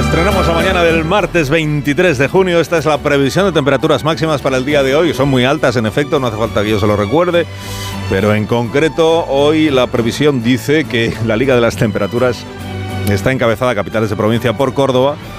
Estrenamos la mañana del martes 23 de junio. Esta es la previsión de temperaturas máximas para el día de hoy. Son muy altas, en efecto, no hace falta que yo se lo recuerde. Pero en concreto, hoy la previsión dice que la Liga de las Temperaturas está encabezada, capitales de provincia, por Córdoba,